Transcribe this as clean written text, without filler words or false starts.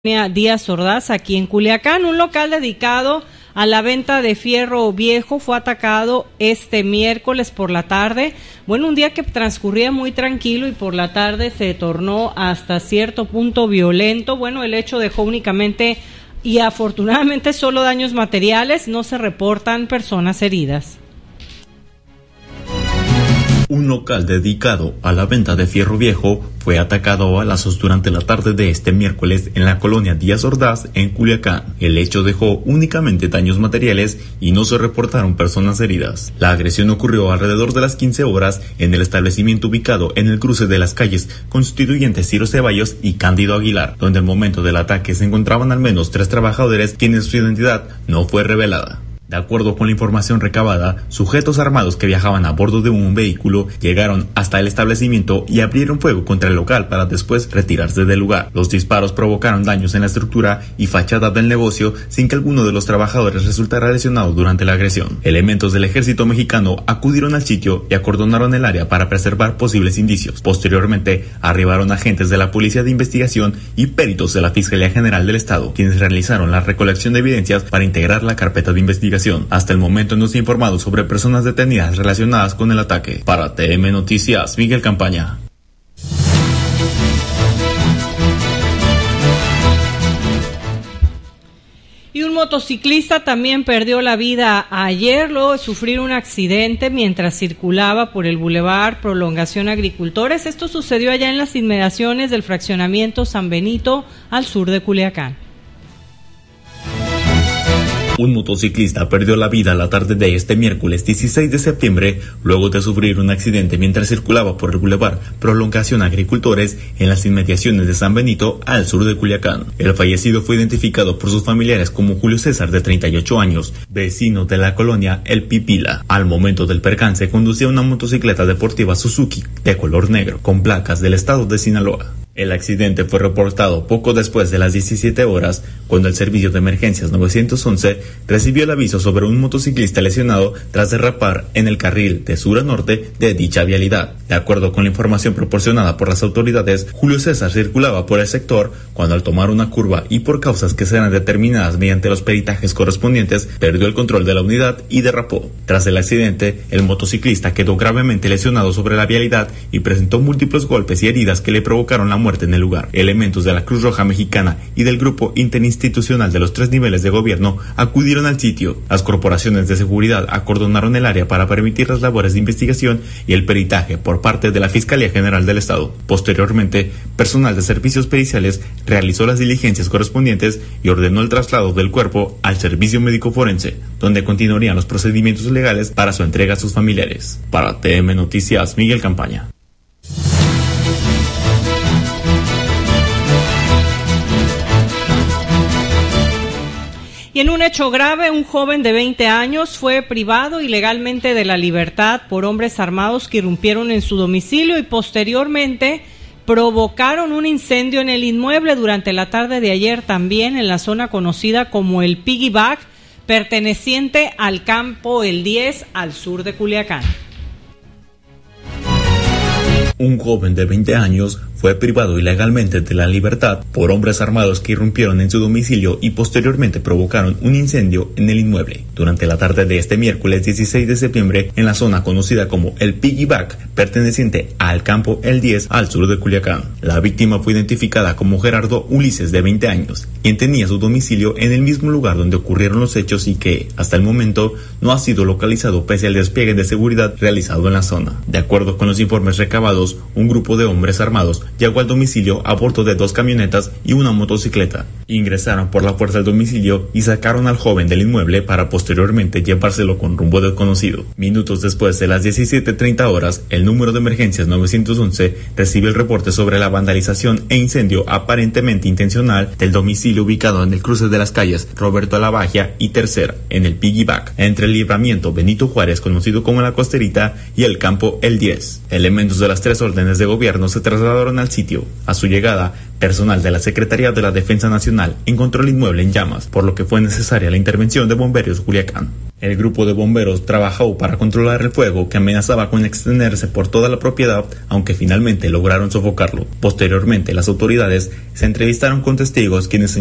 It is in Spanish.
Díaz Ordaz, aquí en Culiacán. Un local dedicado a la venta de fierro viejo fue atacado este miércoles por la tarde. Bueno, un día que transcurría muy tranquilo y por la tarde se tornó hasta cierto punto violento. Bueno, el hecho dejó únicamente y afortunadamente solo daños materiales, no se reportan personas heridas. Un local dedicado a la venta de fierro viejo fue atacado a balazos durante la tarde de este miércoles en la colonia Díaz Ordaz, en Culiacán. El hecho dejó únicamente daños materiales y no se reportaron personas heridas. La agresión ocurrió alrededor de las 15 horas en el establecimiento ubicado en el cruce de las calles Constituyente Ciro Ceballos y Cándido Aguilar, donde al momento del ataque se encontraban al menos 3 trabajadores quienes su identidad no fue revelada. De acuerdo con la información recabada, sujetos armados que viajaban a bordo de un vehículo llegaron hasta el establecimiento y abrieron fuego contra el local para después retirarse del lugar. Los disparos provocaron daños en la estructura y fachada del negocio sin que alguno de los trabajadores resultara lesionado durante la agresión. Elementos del ejército mexicano acudieron al sitio y acordonaron el área para preservar posibles indicios. Posteriormente, arribaron agentes de la Policía de Investigación y peritos de la Fiscalía General del Estado, quienes realizaron la recolección de evidencias para integrar la carpeta de investigación. Hasta el momento no se ha informado sobre personas detenidas relacionadas con el ataque. Para TM Noticias, Miguel Campaña. Y un motociclista también perdió la vida ayer luego de sufrir un accidente mientras circulaba por el Boulevard Prolongación Agricultores. Esto sucedió allá en las inmediaciones del fraccionamiento San Benito, al sur de Culiacán. Un motociclista perdió la vida la tarde de este miércoles 16 de septiembre luego de sufrir un accidente mientras circulaba por el Boulevard Prolongación Agricultores en las inmediaciones de San Benito, al sur de Culiacán. El fallecido fue identificado por sus familiares como Julio César, de 38 años, vecino de la colonia El Pipila. Al momento del percance conducía una motocicleta deportiva Suzuki de color negro con placas del estado de Sinaloa. El accidente fue reportado poco después de las 17 horas, cuando el servicio de emergencias 911 recibió el aviso sobre un motociclista lesionado tras derrapar en el carril de sur a norte de dicha vialidad. De acuerdo con la información proporcionada por las autoridades, Julio César circulaba por el sector cuando, al tomar una curva y por causas que serán determinadas mediante los peritajes correspondientes, perdió el control de la unidad y derrapó. Tras el accidente, el motociclista quedó gravemente lesionado sobre la vialidad y presentó múltiples golpes y heridas que le provocaron la muerte en el lugar. Elementos de la Cruz Roja Mexicana y del Grupo Interinstitucional de los 3 niveles de gobierno acudieron al sitio. Las corporaciones de seguridad acordonaron el área para permitir las labores de investigación y el peritaje por parte de la Fiscalía General del Estado. Posteriormente, personal de servicios periciales realizó las diligencias correspondientes y ordenó el traslado del cuerpo al servicio médico forense, donde continuarían los procedimientos legales para su entrega a sus familiares. Para TM Noticias, Miguel Campaña. Y en un hecho grave, un joven de 20 años fue privado ilegalmente de la libertad por hombres armados que irrumpieron en su domicilio y posteriormente provocaron un incendio en el inmueble durante la tarde de ayer, también en la zona conocida como el Piggyback, perteneciente al campo El 10, al sur de Culiacán. Un joven de 20 años fue privado ilegalmente de la libertad por hombres armados que irrumpieron en su domicilio y posteriormente provocaron un incendio en el inmueble durante la tarde de este miércoles 16 de septiembre en la zona conocida como el Piggyback, perteneciente al campo El 10, al sur de Culiacán. La víctima fue identificada como Gerardo Ulises, de 20 años, quien tenía su domicilio en el mismo lugar donde ocurrieron los hechos y que, hasta el momento, no ha sido localizado pese al despliegue de seguridad realizado en la zona. De acuerdo con los informes recabados, un grupo de hombres armados llegó al domicilio a bordo de 2 camionetas y una motocicleta. Ingresaron por la fuerza al domicilio y sacaron al joven del inmueble para posteriormente llevárselo con rumbo desconocido. Minutos después de las 17:30 horas, el número de emergencias 911 recibe el reporte sobre la vandalización e incendio aparentemente intencional del domicilio ubicado en el cruce de las calles Roberto Lavagia y Tercera, en el Piggyback, entre el libramiento Benito Juárez, conocido como La Costerita, y el campo El 10. Elementos de las 3 órdenes de gobierno se trasladaron al sitio. A su llegada, personal de la Secretaría de la Defensa Nacional encontró el inmueble en llamas, por lo que fue necesaria la intervención de Bomberos Culiacán. El grupo de bomberos trabajó para controlar el fuego que amenazaba con extenderse por toda la propiedad, aunque finalmente lograron sofocarlo. Posteriormente, las autoridades se entrevistaron con testigos quienes